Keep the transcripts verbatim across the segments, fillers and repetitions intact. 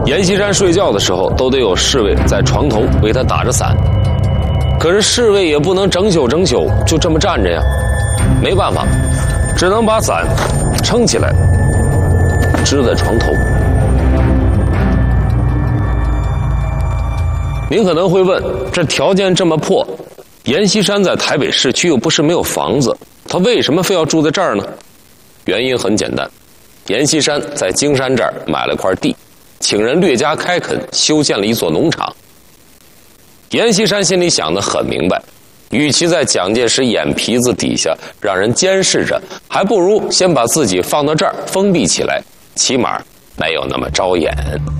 阎锡山睡觉的时候都得有侍卫在床头为他打着伞，可是侍卫也不能整宿整宿就这么站着呀，没办法，只能把伞撑起来支在床头。您可能会问，这条件这么破，阎锡山在台北市区又不是没有房子，他为什么非要住在这儿呢？原因很简单，阎锡山在京山这儿买了块地，请人略加开垦，修建了一座农场。阎锡山心里想得很明白，与其在蒋介石眼皮子底下让人监视着，还不如先把自己放到这儿封闭起来，起码没有那么招眼。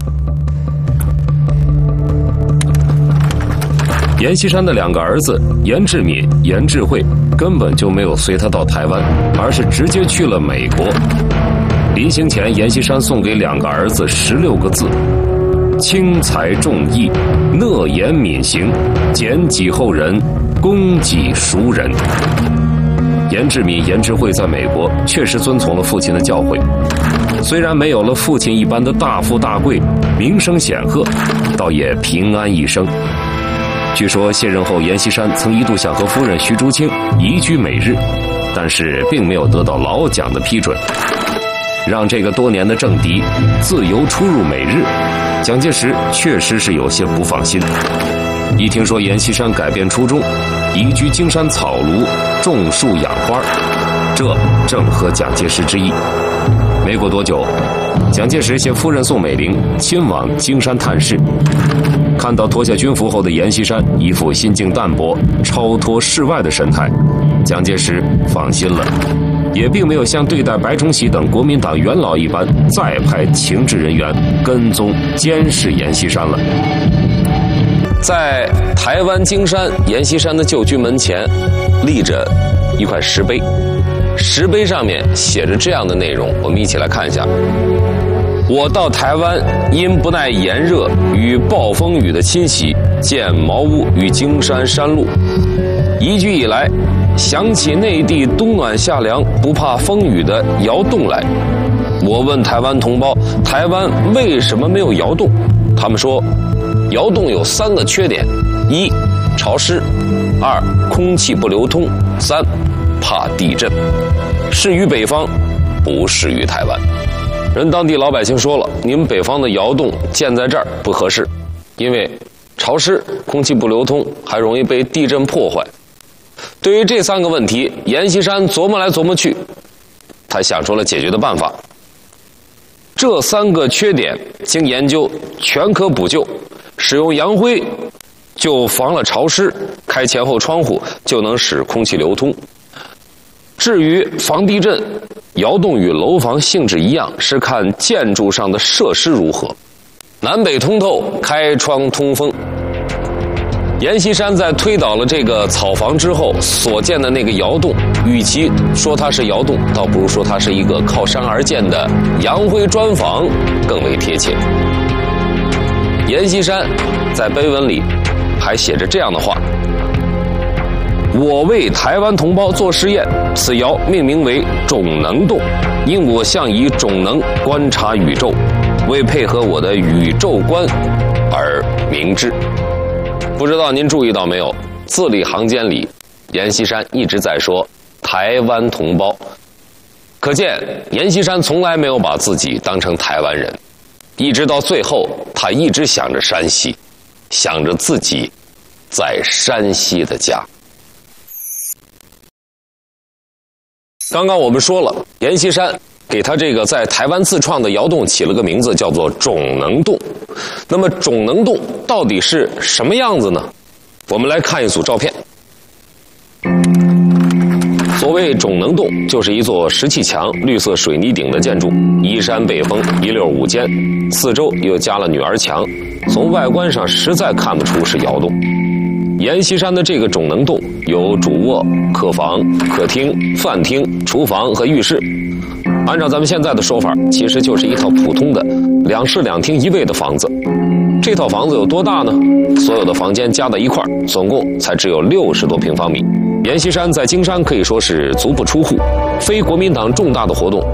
阎锡山的两个儿子阎志敏、阎志慧根本就没有随他到台湾，而是直接去了美国。临行前，阎锡山送给两个儿子十六个字：轻财重义，讷言敏行，俭己后人，供己赎人。阎志敏、阎志慧在美国确实遵从了父亲的教诲，虽然没有了父亲一般的大富大贵、名声显赫，倒也平安一生。据说卸任后，阎锡山曾一度想和夫人徐竹清移居美日，但是并没有得到老蒋的批准，让这个多年的政敌自由出入美日，蒋介石确实是有些不放心。一听说阎锡山改变初衷，移居京山草庐，种树养花，这正合蒋介石之意。没过多久，蒋介石携夫人宋美龄亲往京山探视，看到脱下军服后的阎锡山一副心境淡泊、超脱世外的神态，蒋介石放心了，也并没有像对待白崇禧等国民党元老一般再派情治人员跟踪监视阎锡山了。在台湾京山阎锡山的旧居门前立着一块石碑，石碑上面写着这样的内容，我们一起来看一下。我到台湾，因不耐炎热与暴风雨的侵袭，建茅屋于京山山路。移居以来，想起内地冬暖夏凉、不怕风雨的窑洞来。我问台湾同胞，台湾为什么没有窑洞？他们说，窑洞有三个缺点：一、潮湿；二、空气不流通；三、怕地震。适于北方，不适于台湾。人当地老百姓说了，你们北方的窑洞建在这儿不合适，因为潮湿、空气不流通，还容易被地震破坏。对于这三个问题，阎锡山琢磨来琢磨去，他想出了解决的办法。这三个缺点经研究全可补救，使用洋灰就防了潮湿，开前后窗户就能使空气流通。至于防地震，窑洞与楼房性质一样，是看建筑上的设施如何。南北通透，开窗通风。阎锡山在推倒了这个草房之后所建的那个窑洞，与其说它是窑洞，倒不如说它是一个靠山而建的洋灰砖房更为贴切。阎锡山在碑文里还写着这样的话：我为台湾同胞做实验，此窑命名为种能洞，因我向以种能观察宇宙，为配合我的宇宙观而明之。不知道您注意到没有，字里行间里阎锡山一直在说台湾同胞，可见阎锡山从来没有把自己当成台湾人，一直到最后他一直想着山西，想着自己在山西的家。刚刚我们说了，阎锡山给他这个在台湾自创的窑洞起了个名字，叫做种能洞。那么种能洞到底是什么样子呢？我们来看一组照片。所谓种能洞，就是一座石砌墙、绿色水泥顶的建筑，依山背风，一溜五间，四周又加了女儿墙，从外观上实在看不出是窑洞。阎锡山的这个种能洞有主卧、客房、客厅、饭厅、厨房和浴室。按照咱们现在的说法，其实就是一套普通的两室两厅一卫的房子。这套房子有多大呢？所有的房间加在一块儿，总共才只有六十多平方米。阎锡山在京山可以说是足不出户，非国民党重大的活动